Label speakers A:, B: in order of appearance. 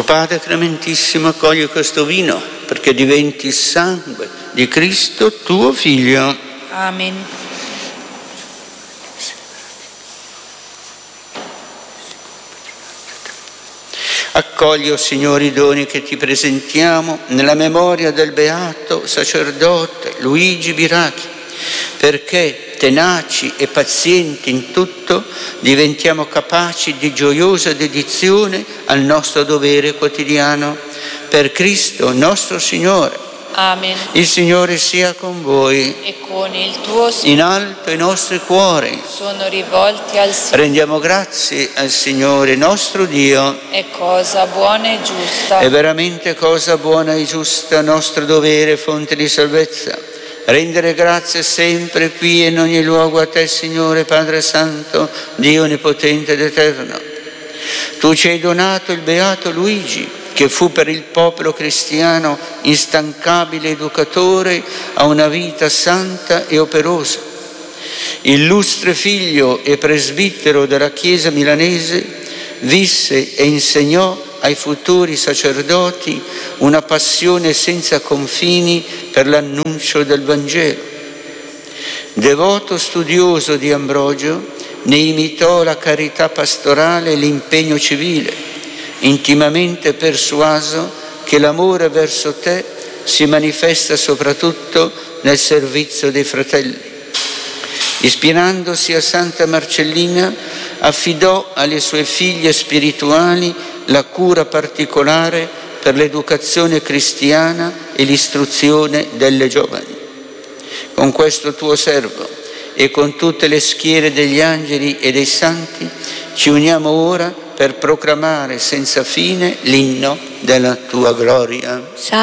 A: Padre clementissimo, accogli questo vino perché diventi il sangue di Cristo, tuo Figlio.
B: Amen.
A: Accogli, o Signore, i doni che ti presentiamo nella memoria del beato sacerdote Luigi Birachi, perché tenaci e pazienti in tutto diventiamo capaci di gioiosa dedizione al nostro dovere quotidiano. Per Cristo nostro Signore.
B: Amen.
A: Il Signore sia con voi.
B: E con il tuo spirito.
A: In alto i nostri cuori
B: Sono rivolti al Signore.
A: Rendiamo grazie al Signore nostro Dio.
B: È cosa buona e giusta.
A: È veramente cosa buona e giusta, nostro dovere, fonte di salvezza. Rendere grazie sempre qui e in ogni luogo a te, Signore Padre Santo, Dio onnipotente ed eterno. Tu ci hai donato il beato Luigi, che fu per il popolo cristiano instancabile educatore a una vita santa e operosa. Illustre figlio e presbitero della Chiesa milanese, visse e insegnò ai futuri sacerdoti una passione senza confini per l'annuncio del Vangelo. Devoto studioso di Ambrogio, ne imitò la carità pastorale e l'impegno civile, intimamente persuaso che l'amore verso te si manifesta soprattutto nel servizio dei fratelli. Ispirandosi a Santa Marcellina, affidò alle sue figlie spirituali la cura particolare per l'educazione cristiana e l'istruzione delle giovani. Con questo tuo servo e con tutte le schiere degli angeli e dei santi ci uniamo ora per proclamare senza fine l'inno della tua gloria.